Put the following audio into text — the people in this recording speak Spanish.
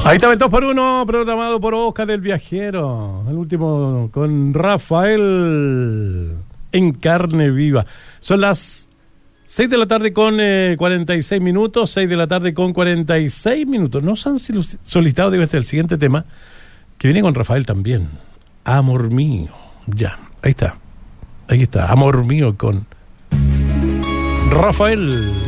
Ahí estaba el 2x1 programado por Oscar el Viajero. El último con Rafael en carne viva. Son las 6 de la tarde con 46 minutos. 6 de la tarde con 46 minutos. Nos han solicitado el siguiente tema, que viene con Rafael también. Amor mío. Ya, ahí está. Ahí está. Amor mío con Rafael.